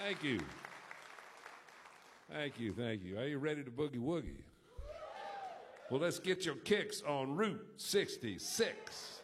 Thank you. Thank you, thank you. Are you ready to boogie woogie? Well, let's get your kicks on Route 66.